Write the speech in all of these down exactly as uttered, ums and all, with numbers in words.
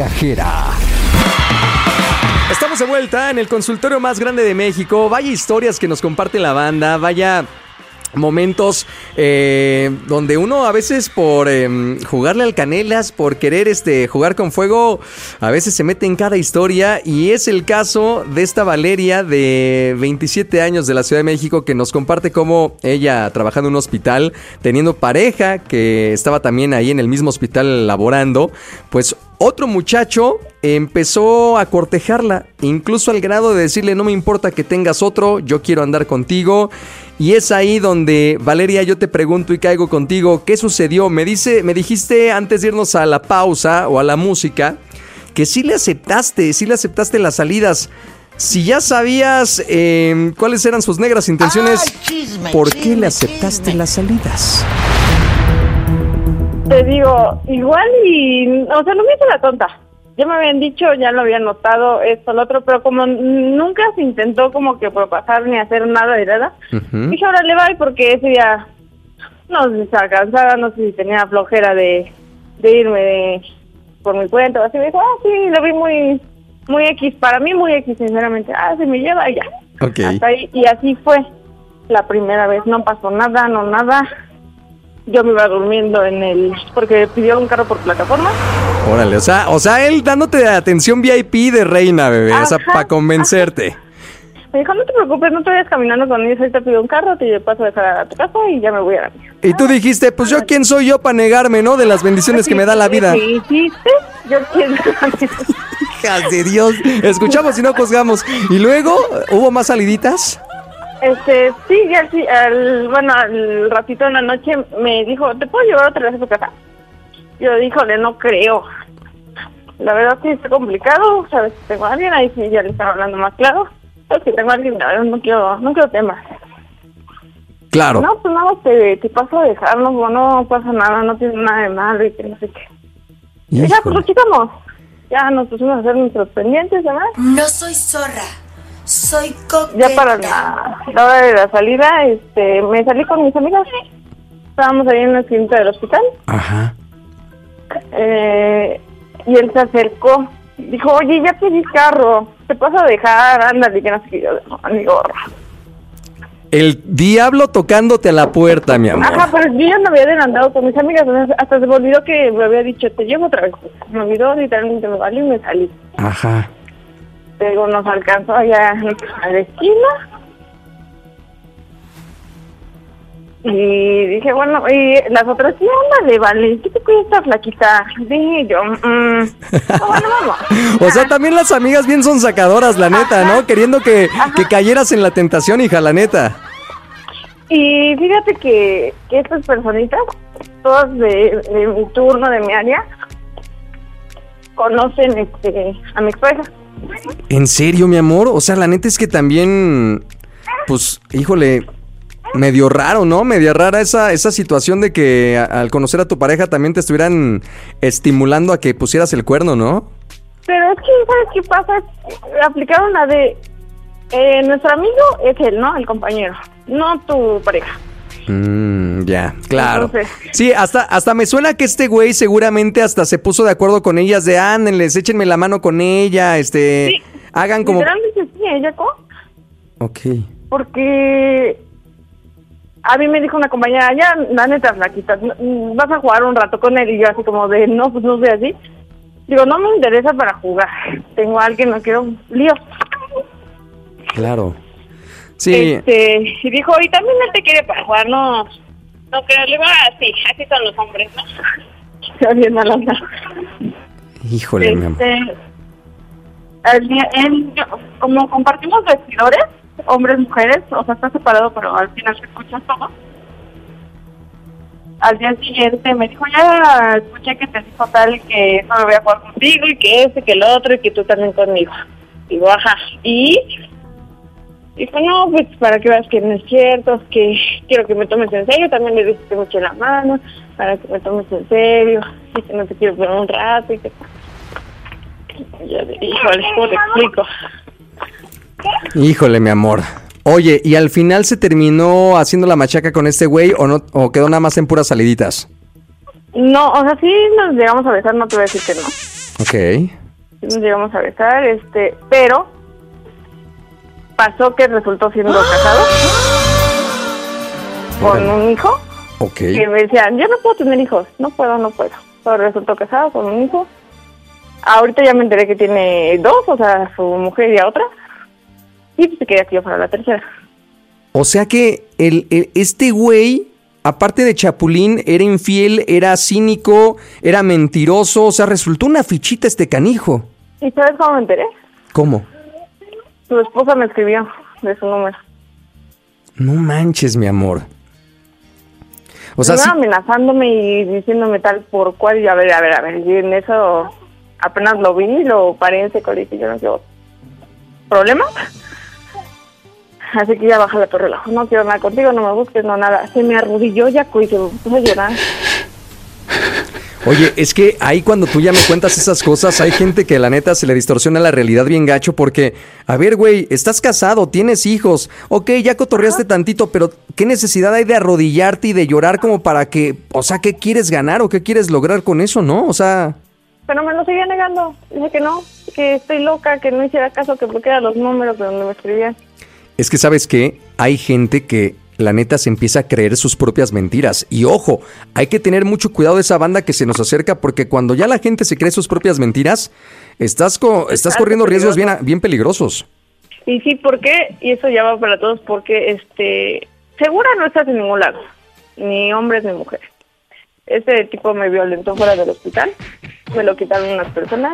Migajera. Estamos de vuelta en el consultorio más grande de México. Vaya historias que nos comparte la banda, vaya momentos eh, donde uno a veces por eh, jugarle al canelas, por querer este jugar con fuego, a veces se mete en cada historia, y es el caso de esta Valeria de veintisiete años de la Ciudad de México, que nos comparte cómo ella, trabajando en un hospital, teniendo pareja que estaba también ahí en el mismo hospital laborando, pues otro muchacho empezó a cortejarla, incluso al grado de decirle: no me importa que tengas otro, yo quiero andar contigo. Y es ahí donde, Valeria, yo te pregunto y caigo contigo, ¿qué sucedió? Me dice, me dijiste antes de irnos a la pausa o a la música que sí le aceptaste, sí le aceptaste las salidas. Si ya sabías eh, cuáles eran sus negras intenciones, Ay, chisme, ¿por chisme, qué le aceptaste chisme. las salidas? Te digo, igual y... O sea, no me hice la tonta. Ya me habían dicho, ya lo habían notado, esto, lo otro, pero como nunca se intentó como que propasar ni hacer nada de nada, Uh-huh. dije, ahora le va, porque ese día no sé si estaba cansada, no sé si tenía flojera de, de irme de, por mi cuenta, así me dijo, ah, sí, lo vi muy, muy X, para mí muy X, sinceramente, ah, se me lleva y ya. Ok. Hasta ahí, y así fue la primera vez, no pasó nada, no nada. Yo me iba durmiendo en el... porque pidió un carro por plataforma. Órale, o sea, o sea, él dándote atención V I P de reina, bebé, Ajá, o sea, para convencerte. Me dijo, no te preocupes, no te vayas caminando con ellos, ahorita pido un carro, te paso a dejar a tu casa y ya me voy a la mía. Y tú dijiste, pues yo quién soy yo para negarme, ¿no? De las bendiciones que me da la vida. ¿Qué hiciste? Yo quiero... Hijas de Dios. Escuchamos y no juzgamos. Y luego, ¿hubo más saliditas? Este, sí, ya sí, al, bueno, al ratito en la noche me dijo, ¿te puedo llevar otra vez a tu casa? Yo díjole, no creo. La verdad sí está complicado, sabes, si tengo a alguien, ahí sí ya le estaba hablando más claro. Pero si tengo a alguien, la verdad no quiero, no quiero temas. Claro. No, pues nada, te, te paso a dejar, no, no pasa nada, no tiene nada de malo y que no sé qué. Y ya, pues lo quitamos. Ya nos pusimos a hacer nuestros pendientes, ¿verdad? No soy zorra, soy coqueta. Ya para la, la hora de la salida, este, me salí con mis amigas. Estábamos ahí en la esquina del hospital. Ajá. Eh, y él se acercó. Dijo, oye, ya pedí carro. Te paso a dejar, ándale, que no sé qué. Yo, mi gorra. El diablo tocándote a la puerta, mi amor. Ajá, pero yo ya me había adelantado con mis amigas. Hasta se me olvidó que me había dicho, te llevo otra vez. Me olvidó, literalmente me valió y me salí. Ajá. Luego nos alcanzó allá a la esquina. Y dije, bueno, y las otras, sí, ándale, vale, ¿qué te cuida esta flaquita? Dije yo, mm, no, bueno, vamos. O sea, también las amigas bien son sacadoras, la neta, ¿no? Queriendo que, que cayeras en la tentación, hija, la neta. Y fíjate que, que estas personitas, todas de, de mi turno, de mi área, conocen este a mi expareja. ¿En serio, mi amor? O sea, la neta es que también, pues, híjole, medio raro, ¿no? Medio rara esa, esa situación de que a, al conocer a tu pareja también te estuvieran estimulando a que pusieras el cuerno, ¿no? Pero es que, ¿sabes qué pasa? Aplicaron la de, eh, nuestro amigo es él, ¿no? El compañero, no tu pareja. Mm, ya, claro. Entonces, sí, hasta, hasta me suena que este güey seguramente hasta se puso de acuerdo con ellas de ándenles, échenme la mano con ella, este, sí, hagan como... literalmente sí, ella, ¿cómo? Ok. Porque a mí me dijo una compañera, ya, la neta, flaquita, vas a jugar un rato con él. Y yo así como de, no, pues no sé así. Digo, no me interesa para jugar. Tengo a alguien, no quiero lío. Claro. Sí. Este, y dijo, y también él te quiere para jugar, no, no creo. Le digo, ah, sí, así son los hombres, ¿no? Está bien mala onda. Híjole, mi amor. Este, el día- él, yo- como compartimos vestidores, hombres, mujeres, o sea, está separado, pero al final se escucha todo. Al día siguiente me dijo, ya escuché que te dijo tal que no me voy a jugar contigo y que ese, que el otro y que tú también conmigo. Digo, ajá. Y dijo, no, pues para que veas que no es cierto, que quiero que me tomes en serio. También le dije que me eche la mano para que me tomes en serio y que no te quiero por un rato y que... Y yo le dije, híjole, ¿cómo te explico? Híjole, mi amor. Oye, ¿y al final se terminó haciendo la machaca con este güey o no, o quedó nada más en puras saliditas? No, o sea, sí nos llegamos a besar, no te voy a decir que no. Ok. Nos llegamos a besar, este, pero pasó que resultó siendo casado con un hijo. Ok. Que me decían, yo no puedo tener hijos, no puedo, no puedo. Pero resultó casado con un hijo. Ahorita ya me enteré que tiene dos, o sea, su mujer y a otra. Y pues quería que yo fuera la tercera. O sea que el, el- este güey, aparte de chapulín, era infiel, era cínico, era mentiroso, o sea, resultó una fichita este canijo. ¿Y sabes cómo me enteré? ¿Cómo? Su esposa me escribió de su número. No manches, mi amor. O sea, Primero sí- amenazándome y diciéndome tal por cual. Y a ver, a ver, a ver. Y en eso apenas lo vi, lo paré en seco. Le dije, yo no quiero problemas. Así que ya baja la torre. No quiero nada contigo, no me busques, no nada. Se me arrodilló Yaco y se me puso a llorar. Oye, es que ahí cuando tú ya me cuentas esas cosas, hay gente que la neta se le distorsiona la realidad bien gacho porque, a ver, güey, estás casado, tienes hijos, ok, ya cotorreaste tantito, pero ¿qué necesidad hay de arrodillarte y de llorar como para que, o sea, qué quieres ganar o qué quieres lograr con eso, no? O sea, Pero me lo seguía negando. Dije que no, que estoy loca, que no hiciera caso, que porque eran los números de donde me escribían. es que ¿sabes qué? Hay gente que la neta se empieza a creer sus propias mentiras. Y ojo, hay que tener mucho cuidado de esa banda que se nos acerca porque cuando ya la gente se cree sus propias mentiras, estás, co- estás corriendo riesgos bien, bien peligrosos. Y sí, ¿por qué? Y eso ya va para todos, porque este segura no estás en ningún lado, ni hombres ni mujeres. Este tipo me violentó fuera del hospital, me lo quitaron unas personas,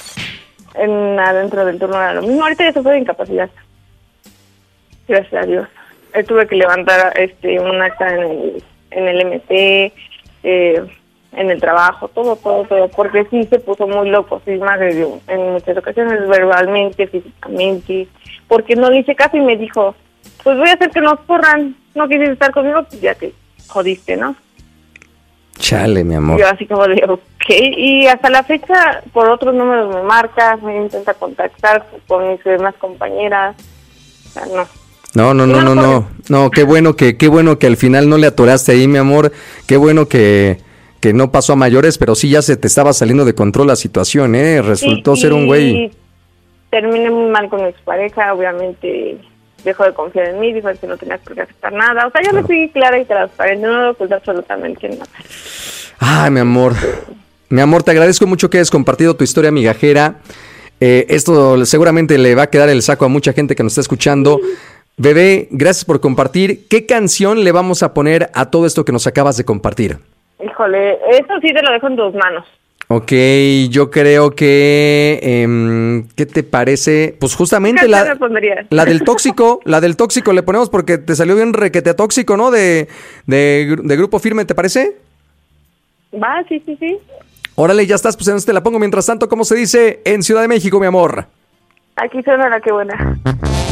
en adentro del turno era lo mismo. Ahorita ya se fue de incapacidad, gracias a Dios. Eh, tuve que levantar este un acta en el, en el M T, eh, en el trabajo, todo, todo, todo, porque sí se puso muy loco, sí me agredió en muchas ocasiones, verbalmente, físicamente, porque no le hice caso y me dijo, pues voy a hacer que nos corran, no quisiste estar conmigo, pues ya te jodiste, ¿no? Chale, mi amor. Yo así como de, ok, y hasta la fecha por otros números me marca, me intenta contactar con mis demás compañeras, o sea, no. No, no, no, no, no, no, qué bueno que, qué bueno que al final no le atoraste ahí, mi amor, qué bueno que, que no pasó a mayores, pero sí ya se te estaba saliendo de control la situación, eh, resultó Sí, ser un güey. y terminé muy mal con mi expareja, obviamente dejó de confiar en mí, dijo que no tenía por qué aceptar nada, o sea, yo Claro. me fui clara y transparente, no oculté absolutamente nada. Ay, mi amor, mi amor, te agradezco mucho que hayas compartido tu historia migajera, eh, esto seguramente le va a quedar el saco a mucha gente que nos está escuchando. Bebé, gracias por compartir. ¿Qué canción le vamos a poner a todo esto que nos acabas de compartir? Híjole, eso sí te lo dejo en tus manos. Ok, yo creo que... em, ¿qué te parece? Pues justamente ¿Qué la, canción me pondrías? la del tóxico, la del tóxico le ponemos porque te salió bien requete tóxico, ¿no? De, de, de Grupo Firme, ¿te parece? Va, sí, sí, sí. Órale, ya estás, pues entonces te la pongo. Mientras tanto, ¿cómo se dice en Ciudad de México, mi amor? Aquí suena la que buena.